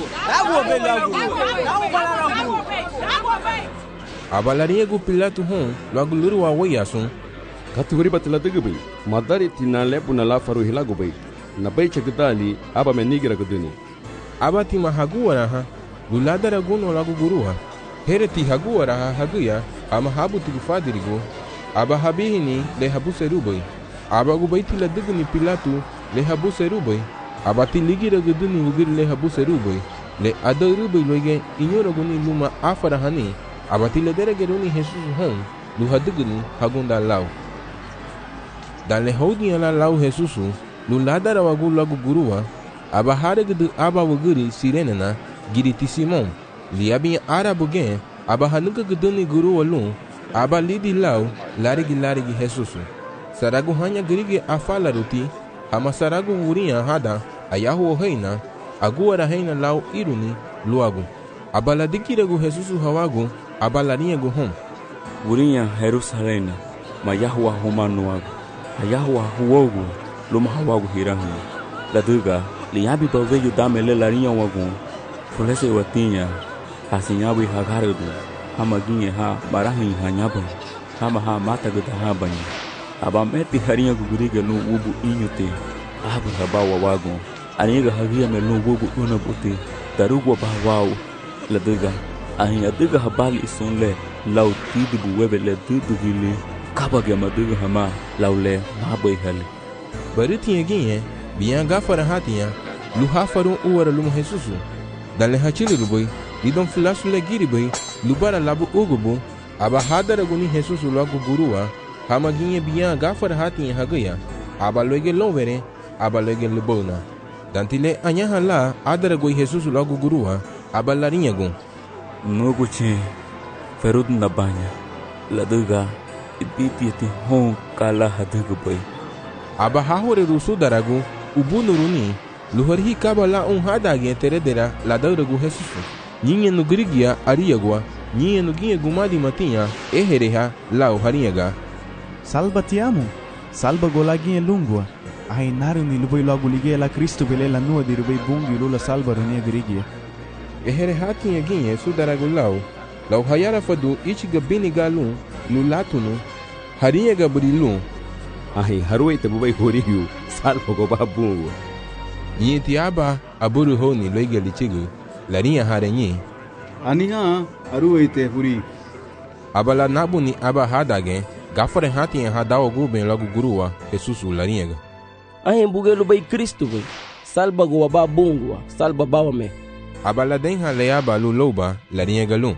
Abalarinha gu Pilato hon, logo luru wa wayasun. Kategori batila degbe, madari tina lebu na la faru hilago bai. Na bai chakdali aba menigira guduni. Aba tima haguara ha, luladara guno logo guruha. Hereti haguara ha haguya, ama habu tigu fadirigo. Aba habihini le habu serubai. Aba gu baiti la degni Pilato le habu serubai. Abati ligira guduni wugir le habu serubai. Le adarubai loige inyoro guni luma afara hani. Abati le deregeruni Jesus hon, luha degni hagunda lau. Dan le houdinha la lau Jesusu, luladara wagu lagu gurua, aba haregdu aba wugiri sirenena, giriti Simon, liabin arabu gen, aba hanuka guduni gurua lun, aba lidi lau, larigi Jesusu. Saragu hanya girigi afala ruti, ama saragu wurinha hada, ayahu reina, aguara reina lau iruni, luagu. Aba ladikiragu Jesusu hawagu, aba larinha gu hom. Wurinha Jerusalena, ma Yahua humanuagu. Ayahu huogu, luma hawagu hirahu. La duga, liabi baveju damele larinha wagun. Fulese watinha, hasinyabi hagaradu. Hama ginye ha marahi hanyabai. Hama ha mata gudahambani. Aba meti harinha guguriga no wubu inyute. Abu habawa wagun. Aniga hagia melu wubu unabuti. Darugwa bahwau. La duga, ahinya duga habali isunle. Lau tidibu webe le dudugili. Kabage maduga hama laule mabai hali. Baritinha ginye, biyan gafara hatinha, luha farun uwara luma Jesusu. Dale hachili ruboi, lidon filasu le giribai, lubara labu ugubu, aba hadara guni Jesusu lagu gurua, hama ginye biyan gafara hatinha hagaya, aba loige lonvere, aba loige lubona. Dantile anyaha la adara goi Jesusu lagu gurua, aba larinha gun. Nuguchi, ferud nabanya, laduga, ibiti eti hon kala hadugubai. Aba hahore rusu daragu, ubunuruni, luhari kaba la hadagi teredera la dauragu Jesusu. Nyinye no grigia ariagua, nyinye no ginye gumadi matinha, ehereha la uhariaga. Salva ti amo, salva golaginha lungua. Ai naruni lubai logo ligue la Cristo vele la nua di rubai bungi lula salva runia grigia. Ehereha tinha ginye su daragu lau, lau hayara fadu ichiga bini galun, lulatunu, hariaga brilun. Ai harui te bubai horiu, salva go babungu. Nyeti aba aburu honi loiga lichigu, larinha harenyi. Aniha arui te huri. Abala nabuni aba hadage, gafare hatinha hadao guben logo gurua, Jesusu larinha. Ai bugelu bai Cristo bai. Salva go babungu, salva bawame. Abala denha leaba luloba, larinha galun.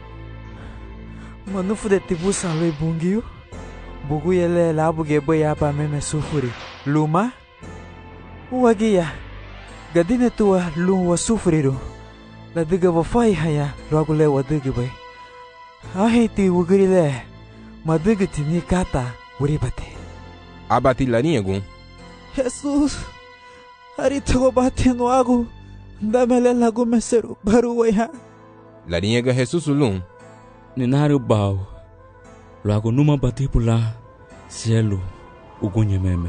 Manufu de tibusa lui bungiu. Bugu yele labu gebe yapa meme sufuri. Luma? Uwagia. Gadine tua lu wa sufuriru. La diga wa fai haya logo le wa diga bai. Ahi ti wugiri le. Ma diga ti ni kata uribate. Abati larinha gun. Jesus. Hari tego bate no agu. Damele lagu meseru baru waiha. Larinha ga Jesusu lun. Ninaru bau. Logo numa bati pula cielo ugunye meme.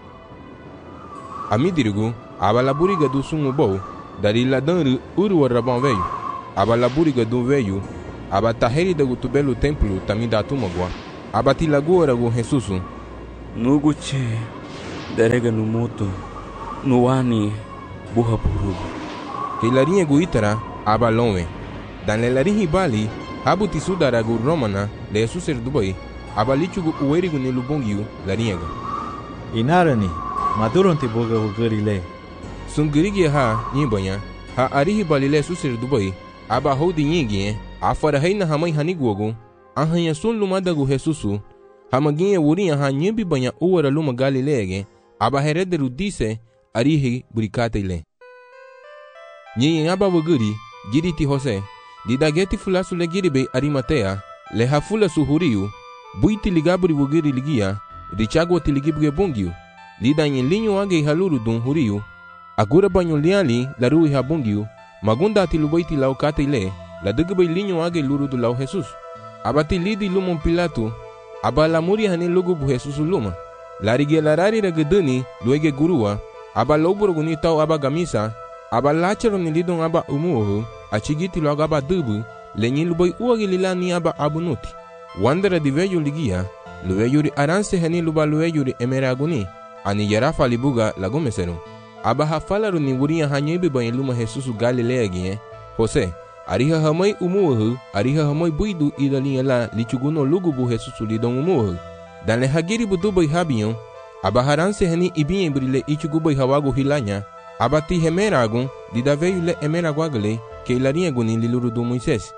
Amidirigu, abala buriga do sungu bou, dari ladan uru rabão veio. Abala buriga do veio, abata heri da gutubelo templo tamida tumagua. Abati lagora go Jesusu. Nuguche, derega no moto, nuani, buha burugu. Que larinha guitara, abalonwe. Dan le larinhi bali, habuti sudaragu romana, le suser dubai, abalichugu uerigu ne lubongiu, larinhaga. Inarani, maduronti boga ugarile. Sungirigi ha, nyibanya, ha arihi bali le suser dubai, aba hodi nyingie, afara heina hamai haniguogu, ahanya sun lumadagu Jesusu, hamaginha wurinha ha nyimbi banya uara luma galilege, aba herederu dise, arihi burikatele. Nyi aba waguri, giriti Jose, didageti fulasu le giribe Arimatea, le hafula suhuriu, buiti ligaburi waguri ligia, richagwa tiligibwe bungiu, lida nyi linyo age haluru dun huriu, agura banyo liali la rui ha bungiu, magunda tilubaiti lau katele, la dugbe linyo age luru du lau Jesus. Abati lidi lumon Pilato, aba la muri hane lugu bu Jesus luma. La rige la rari ragedani luege gurua, aba loburguni tau aba gamisa, aba lachero ni lidon aba umuohu, achigiti lo aba dubu, lenyi lubai uagi lilani aba abunuti. Wandera di veyo ligia, lueyuri aranse hane luba lueyuri emeraguni, ani yarafa libuga lagomesero. Aba hafalaru ni wuria hanyebe bayin luma Jesus Galilea gie, Jose, ariha hamai umuohu, ariha hamai buidu idalinha la lichuguno lugubu Jesus lidon umuohu. Dan le hagiri budubai habion, aba haranse hani ibinye brile ichugubai hawago hilanya, abati hemeragun, didaveyu le emeraguagale, que ilarinha gunin liluru do Moisés.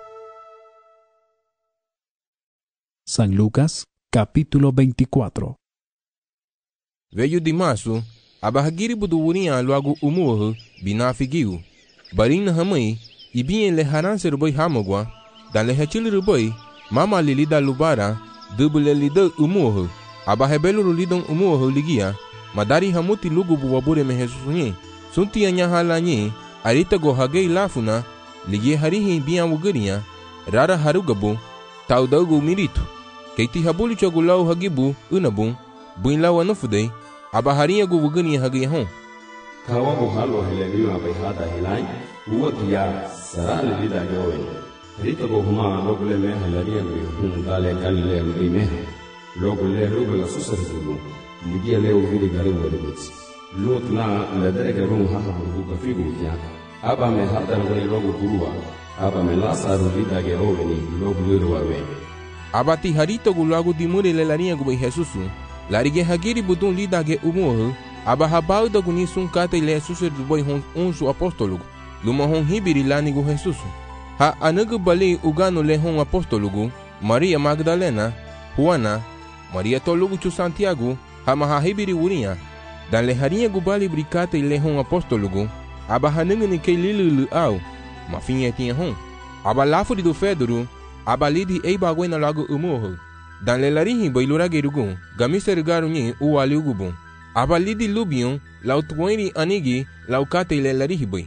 San Lucas, capítulo 24. Veio de março, aba hagiri buduwurinha luagu umuohu, binafigiu. Barina hamai, ibinye le haranse rubai hamogwa, dan le hechili rubai, mama lilida lubara, dubule lida umuohu, aba hebelu lidon umuohu ligia, madari hamuti lugubu wabure me Jesusunye, sunti anya halanye, arita go hagei lafuna, ligie harihi bian wugurinya, rara harugabu, taudagu miritu, keiti habulu chogulau hagibu, unabun, buin lawa nufudei, aba harinha gu wugurinya hagei hon. Kawago halo helemiu abai hada helai, uwatia sarale lida jowen. Rita go huma logule me helaria me dale kalile me logule logula susarulu ligia leo vidi gari wadubits lotna la derega rum ha buka figu ya aba me hada ngoni logo kurua aba me lasaru lida ge oveni logulu wawe abati harito gulago dimure le larinha go Jesusu larige hagiri budun lida ge umuohu aba habau da guni sun kata ile susur boy hon unsu apostolo luma hon hibiri lani go Jesusu. Ha anagu bali ugano lehon apostolugu, Maria Magdalena, Juana, Maria tolugu chu Santiago, ha mahahibiri wurinha, dan leharinha gubali bricata e lehon apostolugu, aba hanungu ni kei lilu au, mafinha tinha hon. Aba lafuri do Fedoro, aba lidi ei baguena lago umuohu, dan lelarihi bailuragerugu, gamiser garunyi uwali ugubun, aba lidi lubion, lautueni anigi, laukate lelarihi bai.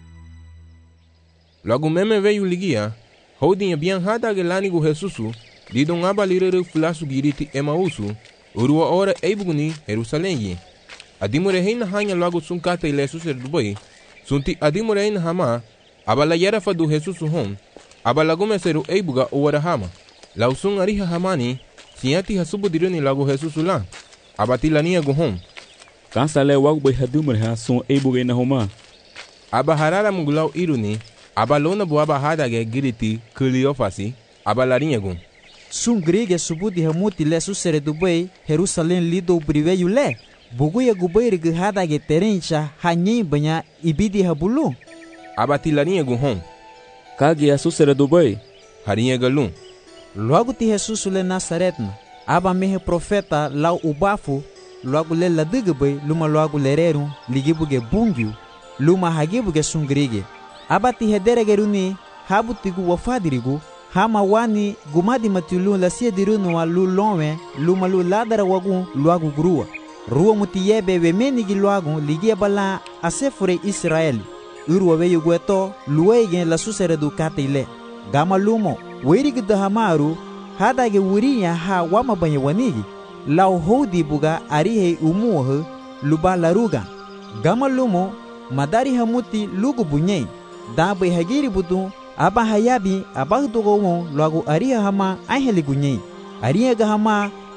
Logo meme veio ligia, holdinha bian hada gelanigo Jesusu, lidon aba lirere fulasu giriti Emausu, urua ora eibuguni Jerusalém. Adimore heina hanya logo sunkata ile suser dubai, sunti adimore heina hama, aba la yarafa do Jesusu hom, aba lago meseru eibuga ora hama. Lausun ariha hamani, siati hasubu dirani lago Jesusu la, aba tilania go hom. Kansa le wago bai hadumore ha sun eibuga ina homa. Aba harara mugulau iruni, aba lona boaba hada ge giriti Cleofasi, aba larinha gun. Sun grige subudi hamuti le susere dubai, Jerusalém lido briveyu le. Buguya gubai rigi hada ge terencha hanyi banya ibidi habulu. Aba ti larinha gun hon. Kagi a susere dubai. Harinha galun. Logo ti Jesus le Nazaretna, aba mehe profeta lau ubafu, logo le ladigbai luma logo lereru, ligibuge bungiu, luma hagibuge sun grige. Abati hederegeruni habutigu wafadirigu hama wani gumadi matilu la siediruno wa lu lonwe lu malu ladara wagu luagu grua ruwa mutiyebe we menigi luagu ligia bala asefure Israeli urwa we yugueto luwege la susere du katile gama lumo werigi dahamaru hadage wuriya ha wama banye wanigi lau hodi buga arihe umuohu luba laruga gama lumo madari hamuti lugu bunyei da bai hagiri budu aba hayabi aba dogo logo ariha hama aheli gunyei ariha ga hama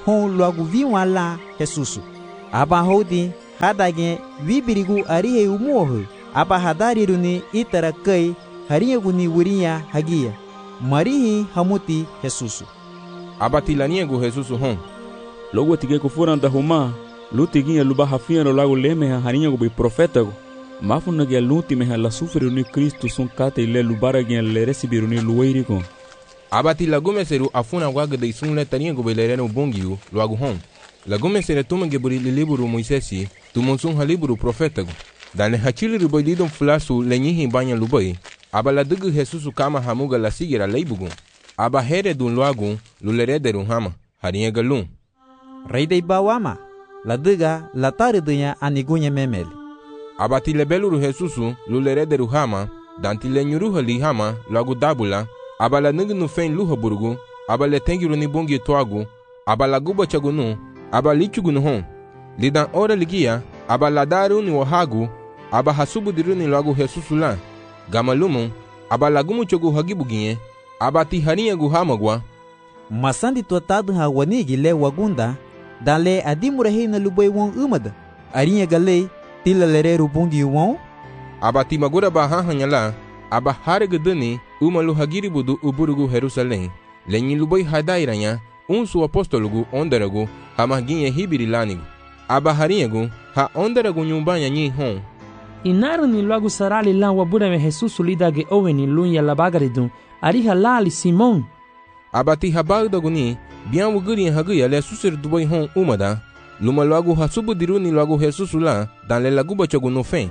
hon logo viwa la Jesus. Aba hodi hadage vibirigu arihe umuohu. Aba hadariruni itara kai hariyaguni wuriya hagia. Marihi hamuti Jesus. Aba tilaniego Jesus hon. Logo tige kufuran da huma. Lutiginha luba hafiano lago lemeha harinyago be profetago. Mafuna ge luti meha la sufriruni Cristo sun kate ile lubara ge le recibiruni luweirigo. Abati lagume seru afuna waga de sun le taniego be le reno bongiu luago hon. Lagume sere tuma ge buri liburu Moisesi tumon sun haliburu profetago. Dane hachili ruboididon flasu lenyihi banya lubai. Aba la dugu Jesus kama hamuga la sigira leibugu. Aba here dun luago lulerederu hama harinyaga lun. Rei bawama. La duga la taridunya anigunya memeli. Abati lebeluru Jesusu lulere ruhama danti le nyuruha lihama lagu dabula abala nugnu fein luha burgu abale tengiru ni bungi toagu abala guba chagunu abali chugunu hon lidan ora ligia abala daru ni wahagu abahasubu diruni lagu Jesusu la gamalumu abala gumu chogu hagibuginye abati hariya guhamagwa masandi totadu ha wanigi le wagunda dale adimurahi na lubay won umada ariya gale tila lereru bungi won abati magura bahahanyala aba haregdani umalu hagiri budu uburugu Jerusalém lenyi lubay hadairanya unsu apostolugu onderagu hamaginye hibiri lanigu aba hariyagu ha onderagu nyumbanya nyi hon inaru ni logo sarali la wabura me Jesus lidage oweni lunya labagaridun ariha lali Simon abati habagdaguni bian wuguri haguya le susir dubai hon umada luma logo hasubu diruni logo Jesus la dan le laguba chagunu fen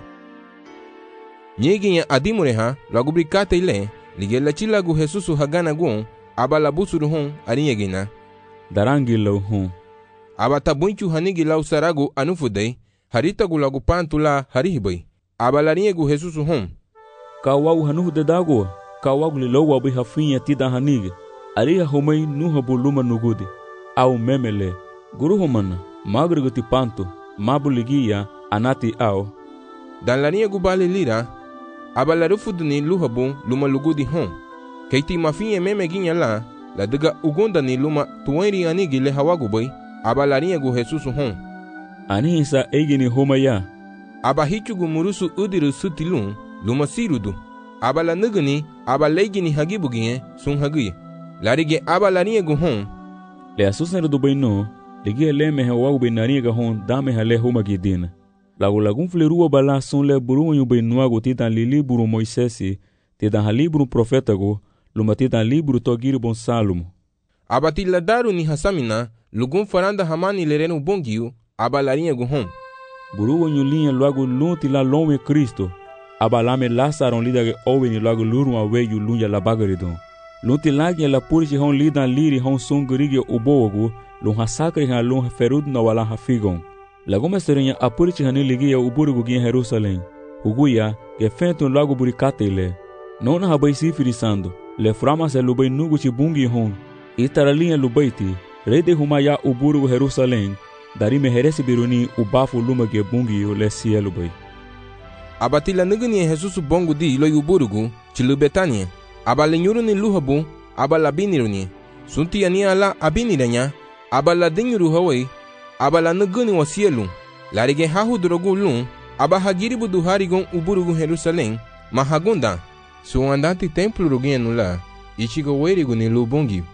nyegi adimureha logo brikate ile ligela chilagu Jesus hagana gon abala busuru hon arinyegina darangi lo hon abata bunchu hanigi lau saragu anufudei harita gulagu pantula harihibai abala rinyegu Jesus hon kawagu hanude dago kawagu lo wabi hafinya tida hanigi ariha homai nuha buluma nugudi au memele guru homana magriguti panto mabuligia anati au dan la rinyegu bali lira abala rufuduni luhabu luma lugudi hon keiti mafinye meme ginya la diga ugonda ni luma tuwairi anigi le hawagu bai abala rinyegu Jesus hon anisa egini homaya aba hichugu murusu udiru sutilun luma sirudu abala nuguni abala egini hagibuginye sun hagiye larige abala rinyegu hon le asusneru du bai no ligi le me hawagu bai nariga hon dame hale homagidina lagun flerua bala son le burunho bai nuago titan li libro Moisesi titan halibro profetago luma titan libro togiri bon Salomo abati la daru ni hasamina lugun faranda hamani lerenu bongiu abala rinyegu hon burunho linha logo lunti la lome Cristo abalame lasaron lidage oweni logo luru aweyu lunya la bagaridon lunti lagi la purji hon lidan liri hon sungurigi ubogo lun hasakri han lun ferud na wala hafigon lagoma serenya apurji han ligi uburugo gin Jerusalém huguya ge fentun logo burikatele nona habai sifirisando le frama se lubai nugu chibungi hon itaralinha lubaiti rede humaya uburugo Jerusalém dari meheresi biruni ubafu luma ge bungi le cielo bai abati la nugni Jesus bongo di lo uburugo chilu Betania abala nyuruni luhabu abala biniruni sunti ani ala abiniranya abala dinyuru hawai abala nuguni wasielu larige hahu drogu lun abahagiri budu harigon uburugu Jerusalém mahagunda su andante templo rugenu la ichigo weirigu ni lubungi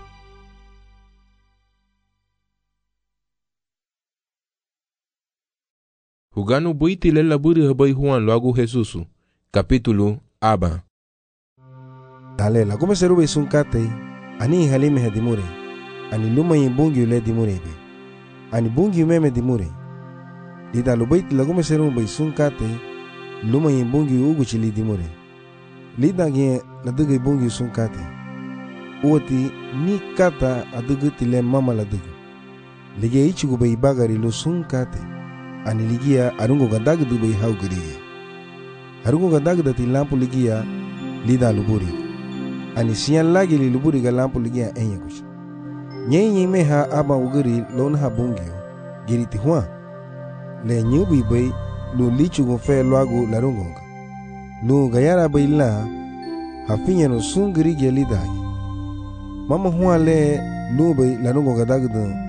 Huganu buiti le laburi habai Juan loagu Jesusu capítulo aba dale la come serube sun kate ani halime hedimure ani luma yimbungi le dimure be ani bungi meme dimure dida lubait la come serube sun kate luma yimbungi ugu chili dimure lida ge la dugu bungi sun kate oti ni kata adugu tile mama la dugu lige ichigu be bagari lo sun kate ani ligia arungo gadag du be haugri arungo gadag da tilampu ligia lida luburi ani siyan lagi li luburi ga lampu ligia enye kuch nyenye meha aba uguri lon ha bungio giriti hua le nyubi bay lu lichu go fe lwagu larungonga lu gayara bay la hafinya no sungri ge lidagi mama hua le lu bay larungonga dagdu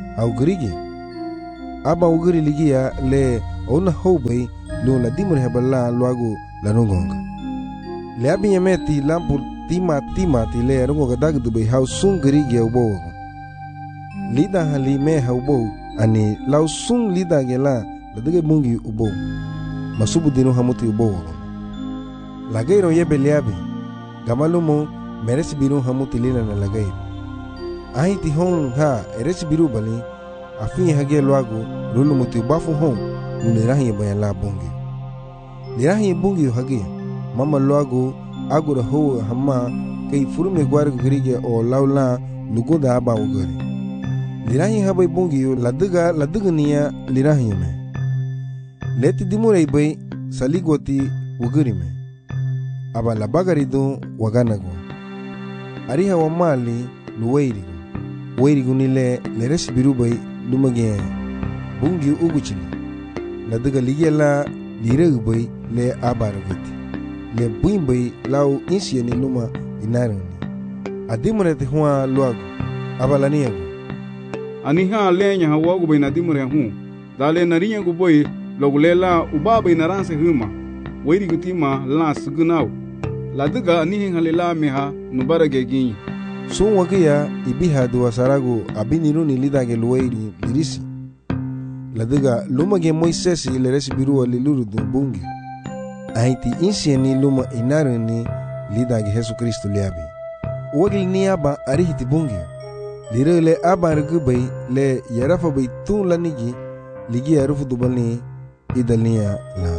au gerigi aba ugeri ligia le ona hobai lo la dimure habala luago la nongonga le abinya meti lampu tima ti le rongo gadag dubai hau sung gerigi ubo lida hali me haubo ani lau sung lida gela ladege bungi ubo masubu dinu hamuti ubo lagairo ye beliabi gamalumo meresi biru hamuti lila na lagairo ahi ti hon ha eresi biru bali afi hage luago lulu muti bafu hon nirahi bayan la bungi nirahi bungi hage mama luago agura ho hamma kai furume gwar gerige o laula lugoda aba ugari lirahi habai bungi laduga niya lirahi me leti dimure bai saligoti ugari me aba labagari do waganago ariha wa mali luweirigu nile leresi biru bai lumage bungi uguchili laduga ligela liregu bai le abaragoti le buin bai lau insiani luma inarani adimure te hua luago aba laniago aniha lenya hawagu bai nadimure hu dale narinya gu bai logulela ubaba inaranse huma weirigu tima la sugunau laduga anihin halila meha nubarage ginyi sun wagiya ibiha duwa saragu abiniruni lidage luweiri lirisi laduga lumage moisesi leresi biruwa liluru bungi aiti insieni luma inaruni lidage Yesu Kristo liabi wagil ni aba arihiti bungi lirele aba rigubai le yarafa bai tun lanigi ligi arufu dubani idalnia la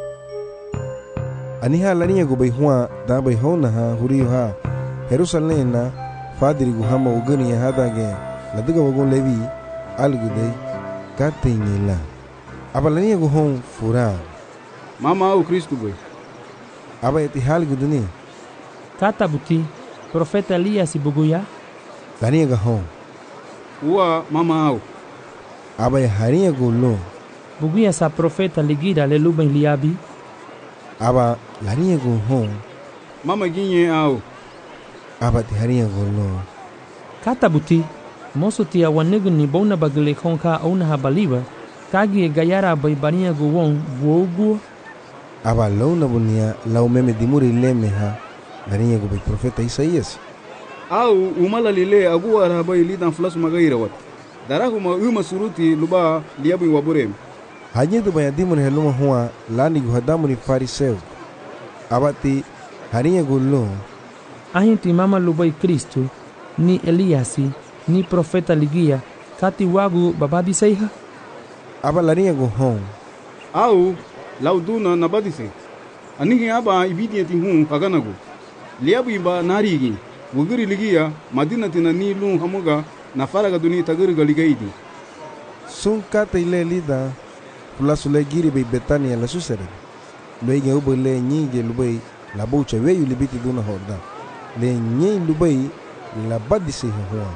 aniha lania gubai hua da bai hona ha huriyo ha Jerusalem na fadiri guhama ugani ya hadage laduga wagun levi algudai katenyela abalania guhon fura mama au Kristo bai aba eti halguduni kata buti profeta Elias buguya lania gahon uwa mama au aba ya haria gulo buguya sa profeta ligira le luben liabi aba lania guhon mama ginye au aba ti haria gulo kata buti moso tia wanigu ni bona bagale konka ona habaliba kagi gayara bai baria guwon buogu aba launa bunia lau meme dimuri lemeha lania gu bai profeta Isaías au umala lile agua rabai lidan flasu magaira wat darahuma uma suruti luba liabu wabure hajidu baya dimuri heluma huwa lani gu hadamu ni fariseu abati haria gulo ahinti mama lubai Kristo ni Eliasi ni profeta ligia kati wagu babadi seiha aba lania gu hon au lauduna nabadise anihi aba ibidiyati hu haganagu liabu iba narigi wugiri ligia madina tina ni lu hamuga na faraga duni tagirga ligaidi sun kata ile lida fulasu le giri bei Betania la susere loige ubo le nyige lubai la boucha weyu libiti duna horda le nyei lubai la badise huwa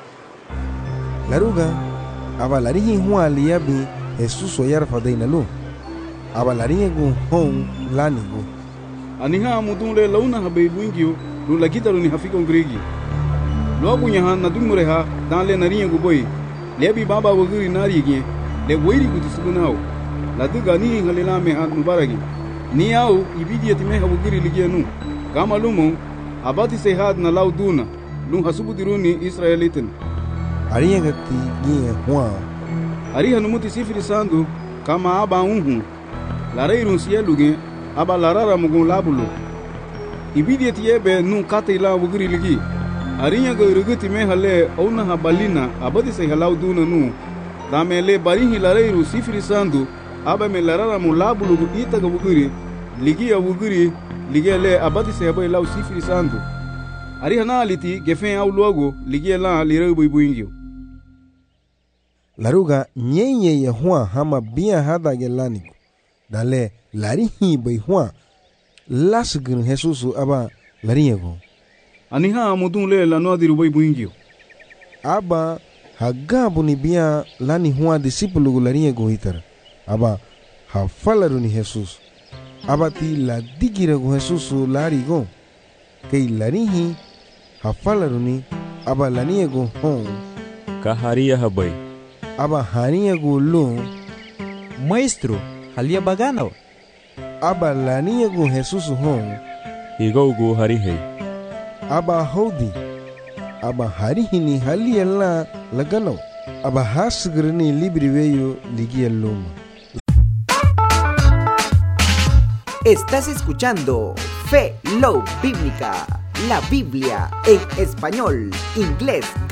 laruga aba larihi huwa liabi Jesus wa yarfa daina lu aba larihi gu hon lanigu aniha mudunle launa habe buingio lu lagita lu ni hafika ngrigi lo bunya na dumure ha dan le nariya gu boy lebi baba wugiri narigi le weiri gu tisugunao la duga ni halila me ha mubaragi ni au ibidiyati me ha wugiri ligenu kama lumo abati se had na lauduna lu hasubu diruni Israelitin ariya gati gie hua ariha numuti sifiri sandu kama aba unhu la reirun sieluge aba larara mugun labulu ibidiyati yebe nu katila wugiri ligi ariya ga ruguti me hale ona habalina abadi se halauduna nu damele barihi la reiru sifiri sandu aba me larara mu labulu ita ga wugiri ligi ya wugiri ligele abadi se aba lau sifiri sandu ariha na aliti gefen au logo ligela lireu buingio laruga nyenye ya hua hama bia hada gelani dale larihi bai hua lasgin Jesus aba lariego aniha mudunle la no diru bai buingio aba hagabu ni bia lani hua discipulu lariego hitar aba hafalaru ni Jesus aba ti la digira go Jesus larigo kei larihi hafalaru ni aba laniego hon kaharia habai aba hania gu lu Maestro, halia bagano. aba lania gu Jesus hon Igau gu harihei. aba hodi aba harihini halia la lagano aba hasgrni libri veyo ligia luma. Estás escuchando Fe Love Bíblica, la Biblia en español, inglés,